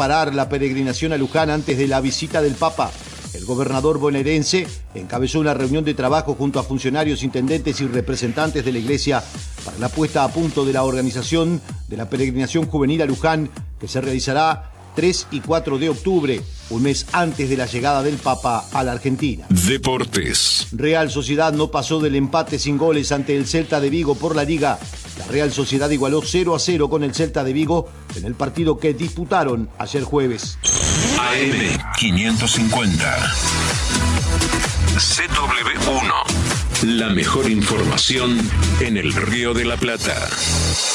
preparar la peregrinación a Luján antes de la visita del Papa. El gobernador bonaerense encabezó una reunión de trabajo junto a funcionarios, intendentes y representantes de la Iglesia para la puesta a punto de la organización de la peregrinación juvenil a Luján, que se realizará 3 y 4 de octubre, un mes antes de la llegada del Papa a la Argentina. Deportes. Real Sociedad no pasó del empate sin goles ante el Celta de Vigo por la Liga. La Real Sociedad igualó 0-0 con el Celta de Vigo en el partido que disputaron ayer jueves. AM 550. CW1. La mejor información en el Río de la Plata.